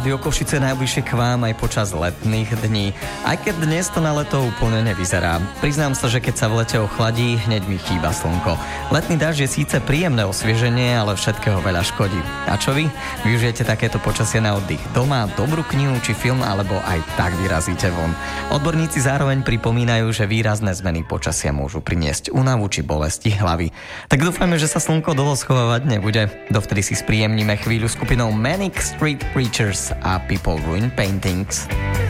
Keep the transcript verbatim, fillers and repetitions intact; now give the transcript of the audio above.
Rádio Košice najbližšie k vám aj počas letných dní. Aj keď dnes to na leto úplne nevyzerá. Priznám sa, že keď sa v lete ochladí, hneď mi chýba slnko. Letný dážď je síce príjemné osvieženie, ale všetkého veľa škodí. A čo vy? Využijete takéto počasie na oddych doma, dobrú knihu či film, alebo aj tak vyrazíte von. Odborníci zároveň pripomínajú, že výrazné zmeny počasia môžu priniesť únavu či bolesti hlavy. Tak dúfajme, že sa slnko dlho schovávať nebude. Dovtedy si spríjemníme chvíľu skupinou Manic Street Preachers a People Ruin Paintings.